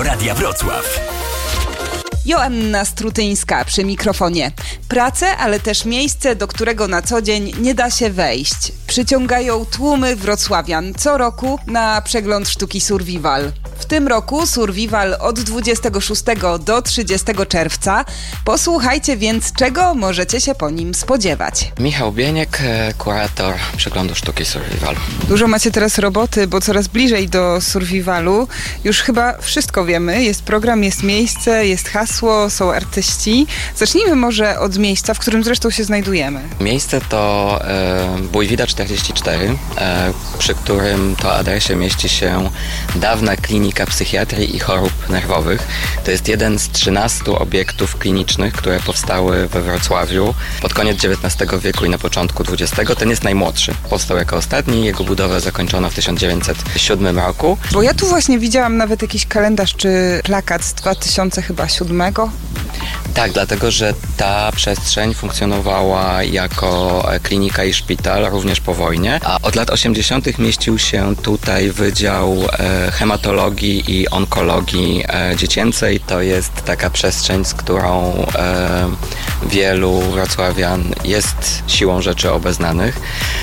Halo Radia Wrocław. Joanna Strutyńska przy mikrofonie. Pracę, ale też miejsce, do którego na co dzień nie da się wejść. Przyciągają tłumy wrocławian co roku na przegląd sztuki Survival. W tym roku Survival od 26 do 30 czerwca. Posłuchajcie więc, czego możecie się po nim spodziewać. Michał Bieniek, kurator przeglądu sztuki Survival. Dużo macie teraz roboty, bo coraz bliżej do Survivalu. Już chyba wszystko wiemy. Jest program, jest miejsce, jest hasło, są artyści. Zacznijmy może od miejsca, w którym zresztą się znajdujemy. Miejsce to Bójwida 44, przy którym to adresie mieści się dawna klinika psychiatrii i chorób nerwowych. To jest jeden z 13 obiektów klinicznych, które powstały we Wrocławiu pod koniec XIX wieku i na początku XX. Ten jest najmłodszy. Powstał jako ostatni, jego budowę zakończono w 1907 roku. Bo ja tu właśnie widziałam nawet jakiś kalendarz czy plakat z 2007. Tak, dlatego że ta przestrzeń funkcjonowała jako klinika i szpital również po wojnie, a od lat 80. mieścił się tutaj Wydział Hematologii i Onkologii Dziecięcej. To jest taka przestrzeń, z którą wielu wrocławian jest siłą rzeczy obeznanych.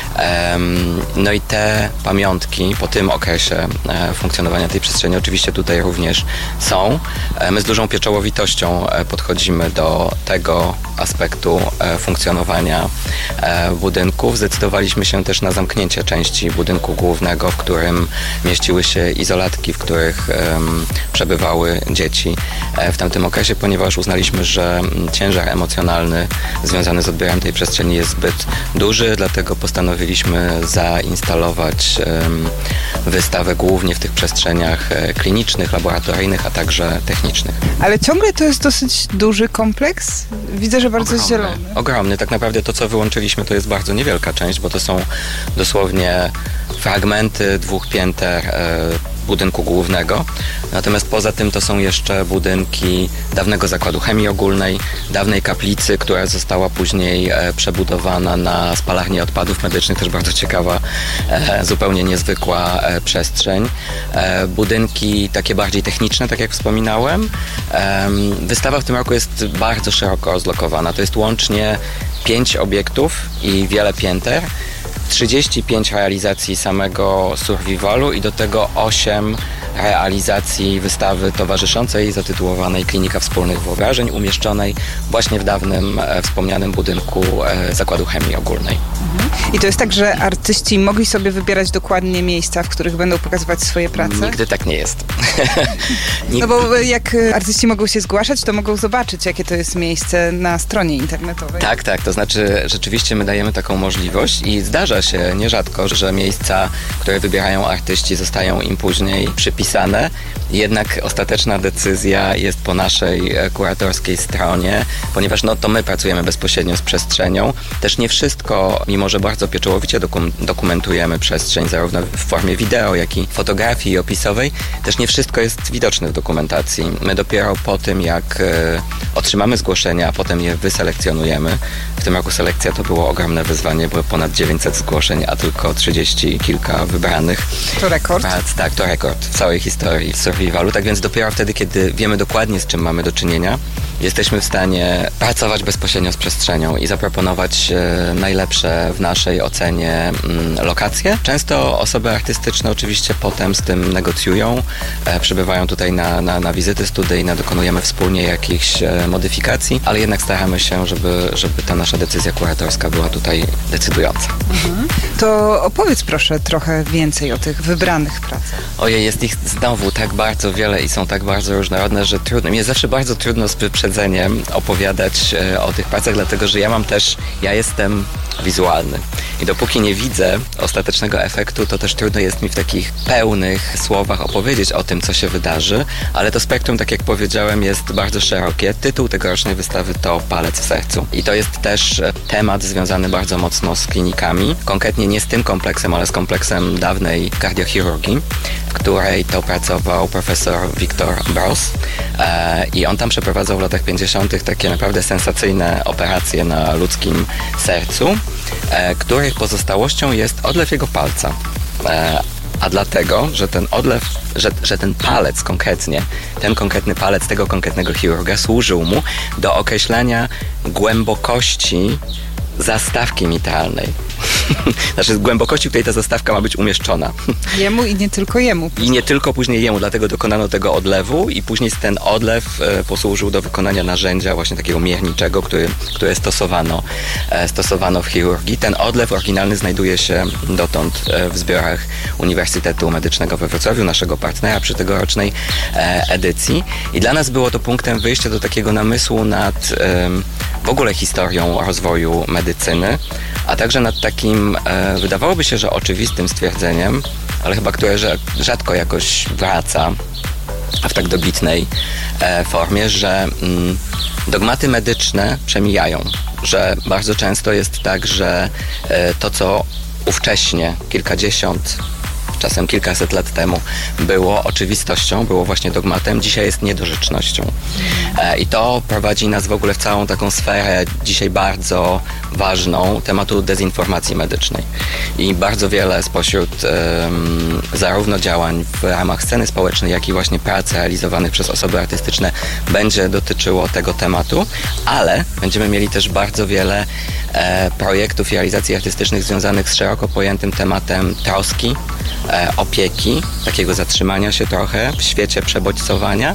No i te pamiątki po tym okresie funkcjonowania tej przestrzeni oczywiście tutaj również są. My z dużą pieczołowitością podchodzimy do tego aspektu funkcjonowania budynków. Zdecydowaliśmy się też na zamknięcie części budynku głównego, w którym mieściły się izolatki, w których przebywały dzieci w tamtym okresie, ponieważ uznaliśmy, że ciężar emocjonalny związany z odbiorem tej przestrzeni jest zbyt duży, dlatego postanowiliśmy zainstalować wystawę głównie w tych przestrzeniach klinicznych, laboratoryjnych, a także technicznych. Ale ciągle to jest dosyć duży kompleks? Widzę, że bardzo zielony. Ogromny. Tak naprawdę to, co wyłączyliśmy, to jest bardzo niewielka część, bo to są dosłownie fragmenty 2 pięter budynku głównego. Natomiast poza tym to są jeszcze budynki dawnego zakładu chemii ogólnej, dawnej kaplicy, która została później przebudowana na spalarnię odpadów medycznych, też bardzo ciekawa, zupełnie niezwykła przestrzeń. Budynki takie bardziej techniczne, tak jak wspominałem. Wystawa w tym roku jest bardzo szeroko rozlokowana. To jest łącznie 5 obiektów i wiele pięter. 35 realizacji samego Survivalu i do tego 8 realizacji wystawy towarzyszącej zatytułowanej Klinika Wspólnych Wyobrażeń, umieszczonej właśnie w dawnym wspomnianym budynku Zakładu Chemii Ogólnej. I to jest tak, że artyści mogli sobie wybierać dokładnie miejsca, w których będą pokazywać swoje prace? Nigdy tak nie jest. No bo jak artyści mogą się zgłaszać, to mogą zobaczyć, jakie to jest miejsce na stronie internetowej. Tak. To znaczy rzeczywiście my dajemy taką możliwość i zdarza się nierzadko, że miejsca, które wybierają artyści, zostają im później przypisane. Jednak ostateczna decyzja jest po naszej kuratorskiej stronie, ponieważ to my pracujemy bezpośrednio z przestrzenią. Też nie wszystko, mimo że bardzo pieczołowicie dokumentujemy przestrzeń, zarówno w formie wideo, jak i fotografii opisowej, też nie wszystko jest widoczne w dokumentacji. My dopiero po tym, jak otrzymamy zgłoszenia, a potem je wyselekcjonujemy. W tym roku selekcja to było ogromne wyzwanie, było ponad 900 zgłoszeń, a tylko 30 kilka wybranych. To rekord? Tak, to rekord w całej historii Survivalu. Tak więc dopiero wtedy, kiedy wiemy dokładnie, z czym mamy do czynienia, jesteśmy w stanie pracować bezpośrednio z przestrzenią i zaproponować najlepsze w naszej ocenie lokacje. Często osoby artystyczne oczywiście potem z tym negocjują, przybywają tutaj na wizyty studyjne, dokonujemy wspólnie jakichś modyfikacji, ale jednak staramy się, żeby ta nasza decyzja kuratorska była tutaj decydująca. To opowiedz proszę trochę więcej o tych wybranych pracach. Ojej, jest ich znowu tak bardzo wiele i są tak bardzo różnorodne, że trudno. Mi jest zawsze bardzo trudno z wyprzedzeniem opowiadać o tych pracach, dlatego że ja jestem wizualny. I dopóki nie widzę ostatecznego efektu, to też trudno jest mi w takich pełnych słowach opowiedzieć o tym, co się wydarzy, ale to spektrum, tak jak powiedziałem, jest bardzo szerokie. Tytuł tegorocznej wystawy to Palec w sercu. I to jest też temat związany bardzo mocno z klinikami. Konkretnie nie z tym kompleksem, ale z kompleksem dawnej kardiochirurgii, w której to pracował profesor Victor Bross. I on tam przeprowadzał w latach 50. takie naprawdę sensacyjne operacje na ludzkim sercu, których pozostałością jest odlew jego palca. A dlatego, że ten odlew, że ten palec konkretnie, ten konkretny palec tego konkretnego chirurga służył mu do określenia głębokości zastawki mitralnej. Znaczy głębokości, w której ta zastawka ma być umieszczona. Jemu i nie tylko jemu. I nie tylko później jemu, dlatego dokonano tego odlewu i później ten odlew posłużył do wykonania narzędzia właśnie takiego mierniczego, które stosowano w chirurgii. Ten odlew oryginalny znajduje się dotąd w zbiorach Uniwersytetu Medycznego we Wrocławiu, naszego partnera przy tegorocznej edycji. I dla nas było to punktem wyjścia do takiego namysłu nad w ogóle historią rozwoju medycyny, a także nad takim, wydawałoby się, że oczywistym stwierdzeniem, ale chyba które rzadko jakoś wraca w tak dobitnej formie, że dogmaty medyczne przemijają, że bardzo często jest tak, że to, co ówcześnie, kilkadziesiąt, czasem kilkaset lat temu było oczywistością, było właśnie dogmatem, dzisiaj jest niedorzecznością. I to prowadzi nas w ogóle w całą taką sferę dzisiaj bardzo ważną tematu dezinformacji medycznej. I bardzo wiele spośród zarówno działań w ramach sceny społecznej, jak i właśnie prac realizowanych przez osoby artystyczne będzie dotyczyło tego tematu, ale będziemy mieli też bardzo wiele projektów i realizacji artystycznych związanych z szeroko pojętym tematem troski, opieki, takiego zatrzymania się trochę w świecie przebodźcowania.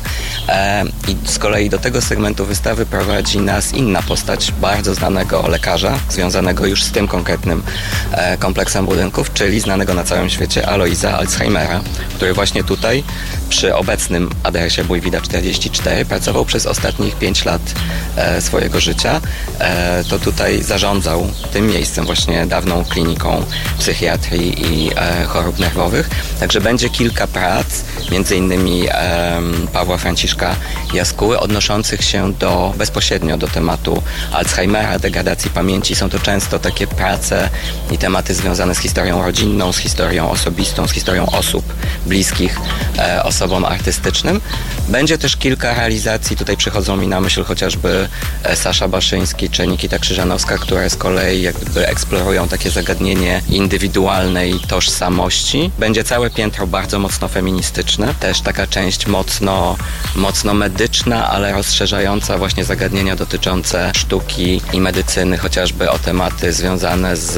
I z kolei do tego segmentu wystawy prowadzi nas inna postać bardzo znanego lekarza, związanego już z tym konkretnym kompleksem budynków, czyli znanego na całym świecie Alojza Alzheimera, który właśnie tutaj przy obecnym adresie Bójwida 44 pracował przez ostatnich 5 lat swojego życia. To tutaj zarządzał tym miejscem, właśnie dawną kliniką psychiatrii i chorób nerwowych. Także będzie kilka prac, między innymi Pawła Franciszka Jaskuły, odnoszących się bezpośrednio do tematu Alzheimera, degradacji pamięci. Są to często takie prace i tematy związane z historią rodzinną, z historią osobistą, z historią osób bliskich osobom artystycznym. Będzie też kilka realizacji, tutaj przychodzą mi na myśl chociażby Sasza Baszyński czy Nikita Krzyżanowska, które z kolei jakby eksplorują takie zagadnienie indywidualnej tożsamości. Będzie całe piętro bardzo mocno feministyczne, też taka część mocno medyczna, ale rozszerzająca właśnie zagadnienia dotyczące sztuki i medycyny, chociażby o tematy związane z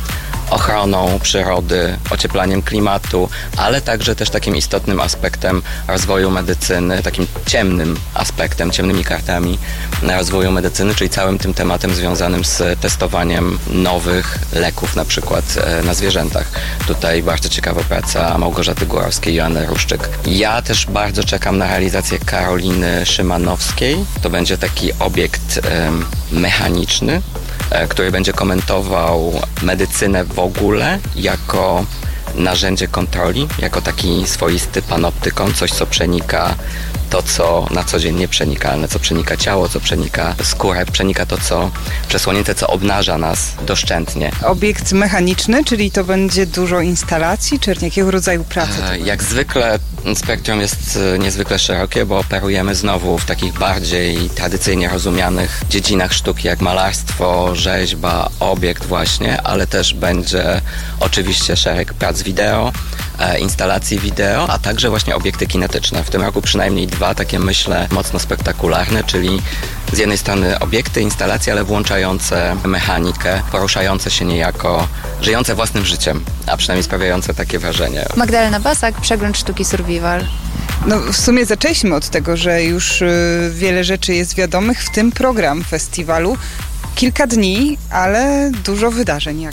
ochroną przyrody, ocieplaniem klimatu, ale także też takim istotnym aspektem rozwoju medycyny, takim ciemnym aspektem, ciemnymi kartami rozwoju medycyny, czyli całym tym tematem związanym z testowaniem nowych leków, na przykład na zwierzętach. Tutaj bardzo ciekawa praca Małgorzaty Górowskiej i Joanny Ruszczyk. Ja też bardzo czekam na realizację Karoliny Szymanowskiej. To będzie taki obiekt mechaniczny, który będzie komentował medycynę w ogóle jako narzędzie kontroli, jako taki swoisty panoptykon, coś co przenika to, co na co dzień nieprzenikalne, co przenika ciało, co przenika skórę, przenika to, co przesłonięte, co obnaża nas doszczętnie. Obiekt mechaniczny, czyli to będzie dużo instalacji, czy jakiego rodzaju pracy? Jak zwykle spektrum jest niezwykle szerokie, bo operujemy znowu w takich bardziej tradycyjnie rozumianych dziedzinach sztuki, jak malarstwo, rzeźba, obiekt właśnie, ale też będzie oczywiście szereg prac wideo, instalacji wideo, a także właśnie obiekty kinetyczne. W tym roku przynajmniej 2 takie, myślę, mocno spektakularne, czyli z jednej strony obiekty, instalacje, ale włączające mechanikę, poruszające się niejako, żyjące własnym życiem, a przynajmniej sprawiające takie wrażenie. Magdalena Basak, Przegląd Sztuki Survival. No w sumie zaczęliśmy od tego, że już wiele rzeczy jest wiadomych, w tym program festiwalu. Kilka dni, ale dużo wydarzeń.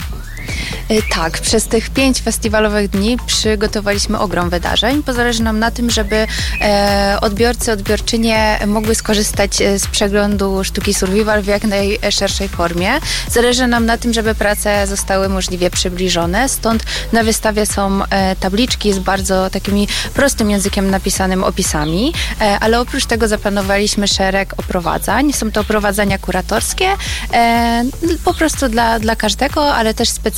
Tak, przez tych 5 festiwalowych dni przygotowaliśmy ogrom wydarzeń, bo zależy nam na tym, żeby odbiorcy, odbiorczynie mogły skorzystać z przeglądu sztuki survival w jak najszerszej formie. Zależy nam na tym, żeby prace zostały możliwie przybliżone, stąd na wystawie są tabliczki z bardzo takimi prostym językiem napisanym opisami, ale oprócz tego zaplanowaliśmy szereg oprowadzań. Są to oprowadzania kuratorskie, po prostu dla każdego, ale też specjalne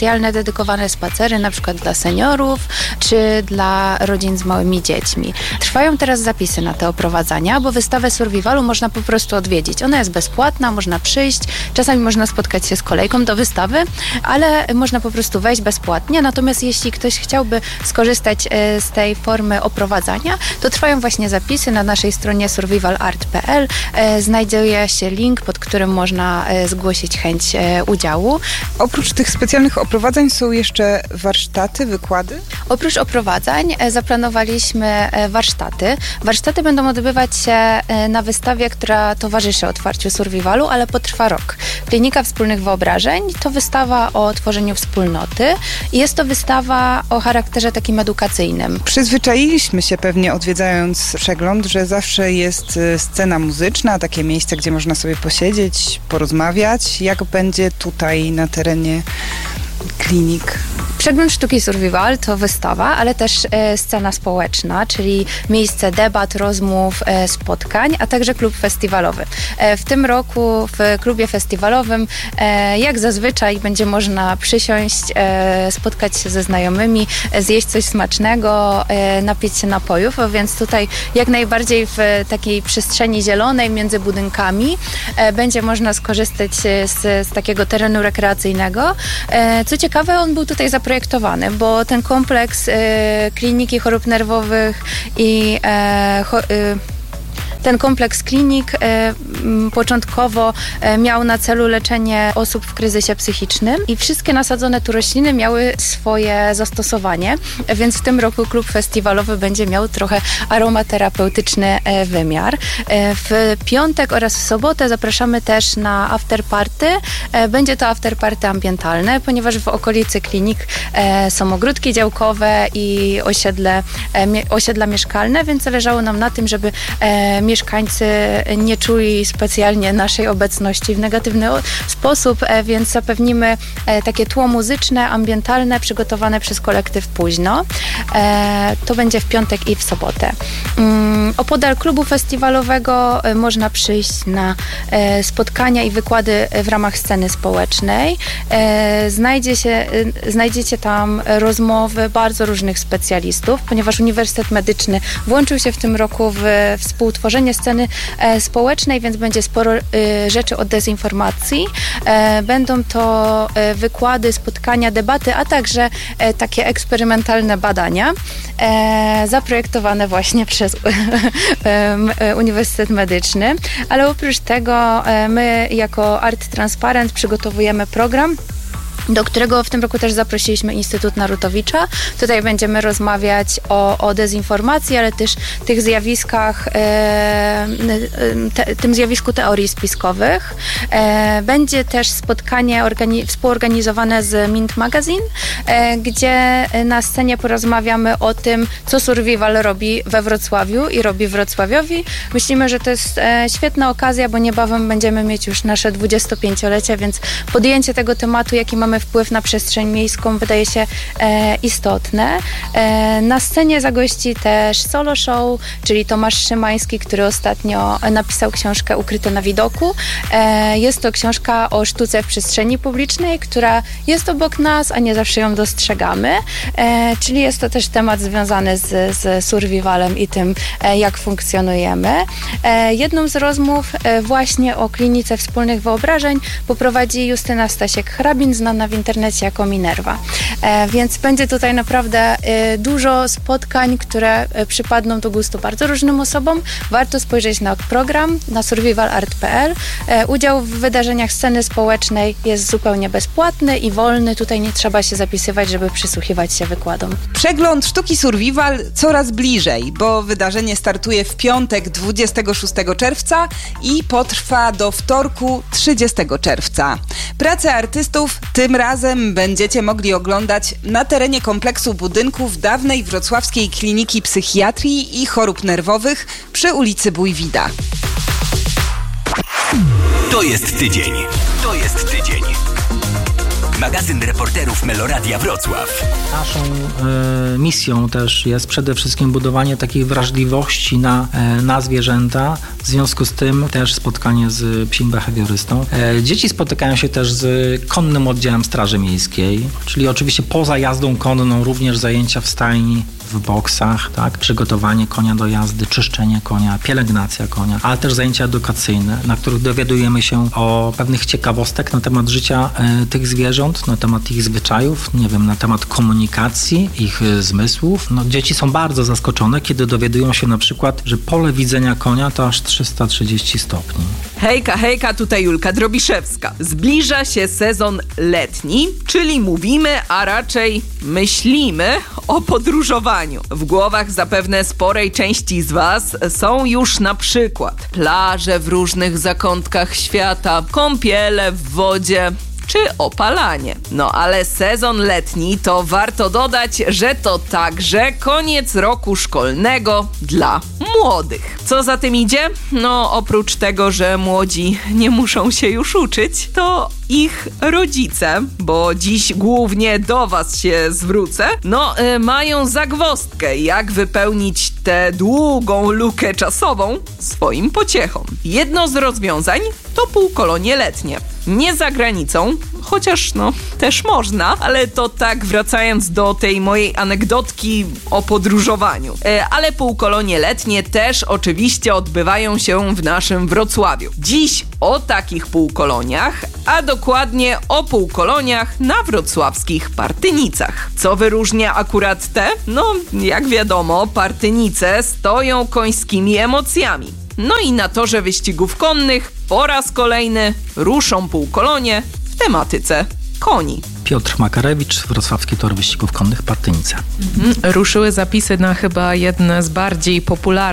dedykowane spacery, na przykład dla seniorów, czy dla rodzin z małymi dziećmi. Trwają teraz zapisy na te oprowadzania, bo wystawę survivalu można po prostu odwiedzić. Ona jest bezpłatna, można przyjść, czasami można spotkać się z kolejką do wystawy, ale można po prostu wejść bezpłatnie. Natomiast jeśli ktoś chciałby skorzystać z tej formy oprowadzania, to trwają właśnie zapisy na naszej stronie survivalart.pl. Znajduje się link, pod którym można zgłosić chęć udziału. Oprócz tych specjalnych oprowadzań są jeszcze warsztaty, wykłady? Oprócz oprowadzań zaplanowaliśmy warsztaty. Warsztaty będą odbywać się na wystawie, która towarzyszy otwarciu survivalu, ale potrwa rok. Klinika Wspólnych Wyobrażeń to wystawa o tworzeniu wspólnoty i jest to wystawa o charakterze takim edukacyjnym. Przyzwyczailiśmy się pewnie, odwiedzając przegląd, że zawsze jest scena muzyczna, takie miejsce, gdzie można sobie posiedzieć, porozmawiać. Jak będzie tutaj na terenie klinik? Przegląd sztuki survival to wystawa, ale też scena społeczna, czyli miejsce debat, rozmów, spotkań, a także klub festiwalowy. W tym roku w klubie festiwalowym, jak zazwyczaj, będzie można przysiąść, spotkać się ze znajomymi, zjeść coś smacznego, napić się napojów, więc tutaj jak najbardziej w takiej przestrzeni zielonej między budynkami będzie można skorzystać z takiego terenu rekreacyjnego. Co ciekawe, on był tutaj zaprojektowany, bo ten kompleks kliniki chorób nerwowych i ten kompleks klinik początkowo miał na celu leczenie osób w kryzysie psychicznym i wszystkie nasadzone tu rośliny miały swoje zastosowanie, więc w tym roku klub festiwalowy będzie miał trochę aromaterapeutyczny wymiar. W piątek oraz w sobotę zapraszamy też na afterparty. Będzie to afterparty ambientalne, ponieważ w okolicy klinik są ogródki działkowe i osiedla mieszkalne, więc zależało nam na tym, żeby mieszkańcy nie czuli specjalnie naszej obecności w negatywny sposób, więc zapewnimy takie tło muzyczne, ambientalne, przygotowane przez kolektyw Późno. To będzie w piątek i w sobotę. Opodal klubu festiwalowego można przyjść na spotkania i wykłady w ramach sceny społecznej. Znajdziecie tam rozmowy bardzo różnych specjalistów, ponieważ Uniwersytet Medyczny włączył się w tym roku w współtworzenie sceny społecznej, więc będzie sporo rzeczy o dezinformacji. Będą to wykłady, spotkania, debaty, a także takie eksperymentalne badania zaprojektowane właśnie przez Uniwersytet Medyczny. Ale oprócz tego my jako Art Transparent przygotowujemy program, do którego w tym roku też zaprosiliśmy Instytut Narutowicza. Tutaj będziemy rozmawiać o dezinformacji, ale też tych zjawiskach, tym zjawisku teorii spiskowych. Będzie też spotkanie współorganizowane z Mint Magazine, gdzie na scenie porozmawiamy o tym, co Survival robi we Wrocławiu i robi Wrocławiowi. Myślimy, że to jest świetna okazja, bo niebawem będziemy mieć już nasze 25-lecie, więc podjęcie tego tematu, jaki mamy wpływ na przestrzeń miejską, wydaje się istotne. Na scenie zagości też solo show, czyli Tomasz Szymański, który ostatnio napisał książkę Ukryte na widoku. Jest to książka o sztuce w przestrzeni publicznej, która jest obok nas, a nie zawsze ją dostrzegamy. Czyli jest to też temat związany z survivalem i tym, jak funkcjonujemy. Jedną z rozmów właśnie o klinice wspólnych wyobrażeń poprowadzi Justyna Stasiek-Hrabin, znana w internecie jako Minerva. Więc będzie tutaj naprawdę dużo spotkań, które przypadną do gustu bardzo różnym osobom. Warto spojrzeć na program na survivalart.pl. Udział w wydarzeniach sceny społecznej jest zupełnie bezpłatny i wolny. Tutaj nie trzeba się zapisywać, żeby przysłuchiwać się wykładom. Przegląd sztuki survival coraz bliżej, bo wydarzenie startuje w piątek 26 czerwca i potrwa do wtorku 30 czerwca. Pracę artystów tym razem będziecie mogli oglądać na terenie kompleksu budynków dawnej wrocławskiej kliniki psychiatrii i chorób nerwowych przy ulicy Bójwida. To jest tydzień. Magazyn reporterów Meloradia Wrocław. Naszą misją też jest przede wszystkim budowanie takiej wrażliwości na zwierzęta, W związku z tym też spotkanie z psim behawiorystą. Dzieci spotykają się też z konnym oddziałem Straży Miejskiej, czyli oczywiście poza jazdą konną również zajęcia w stajni, w boksach, tak? Przygotowanie konia do jazdy, czyszczenie konia, pielęgnacja konia, ale też zajęcia edukacyjne, na których dowiadujemy się o pewnych ciekawostek na temat życia tych zwierząt, na temat ich zwyczajów, nie wiem, na temat komunikacji, ich zmysłów. No, dzieci są bardzo zaskoczone, kiedy dowiadują się na przykład, że pole widzenia konia to aż 330 stopni. Hejka, tutaj Julka Drobiszewska. Zbliża się sezon letni, czyli mówimy, a raczej myślimy o podróżowaniu. W głowach zapewne sporej części z Was są już na przykład plaże w różnych zakątkach świata, kąpiele w wodzie, czy opalanie. No ale sezon letni to warto dodać, że to także koniec roku szkolnego dla młodych. Co za tym idzie? No oprócz tego, że młodzi nie muszą się już uczyć, to ich rodzice, bo dziś głównie do Was się zwrócę, mają zagwozdkę, jak wypełnić tę długą lukę czasową swoim pociechom. Jedno z rozwiązań to półkolonie letnie. Nie za granicą, chociaż też można, ale to tak wracając do tej mojej anegdotki o podróżowaniu. Ale półkolonie letnie też oczywiście odbywają się w naszym Wrocławiu. Dziś o takich półkoloniach, a dokładnie o półkoloniach na wrocławskich Partynicach. Co wyróżnia akurat te? Jak wiadomo, Partynice stoją końskimi emocjami. No i na torze wyścigów konnych po raz kolejny ruszą półkolonie w tematyce koni. Piotr Makarewicz, Wrocławski Tor Wyścigów Konnych Partynice. Ruszyły zapisy na chyba jedne z bardziej popularnych